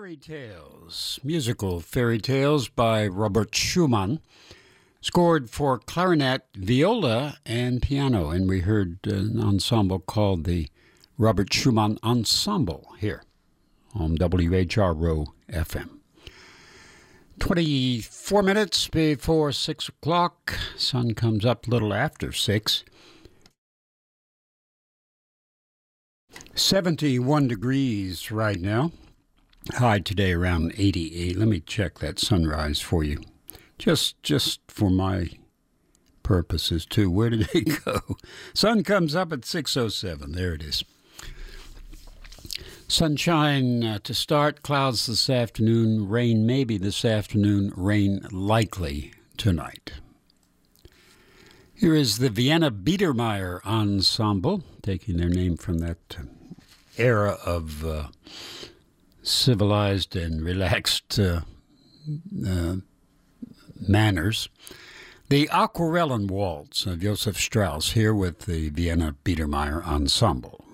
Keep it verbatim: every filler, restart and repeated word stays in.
Fairy Tales, musical fairy tales by Robert Schumann, scored for clarinet, viola, and piano. And we heard an ensemble called the Robert Schumann Ensemble here on W H R O F M. twenty-four minutes before six o'clock. Sun comes up a little after six. seventy-one degrees right now. High today around eighty-eight. Let me check that sunrise for you. Just just for my purposes, too. Where did it go? Sun comes up at six oh seven. There it is. Sunshine uh, to start. Clouds this afternoon. Rain maybe this afternoon. Rain likely tonight. Here is the Vienna Biedermeier Ensemble, taking their name from that era of uh, civilized and relaxed uh, uh, manners. The Aquarellen Waltz of Joseph Strauss here with the Vienna Biedermeier Ensemble.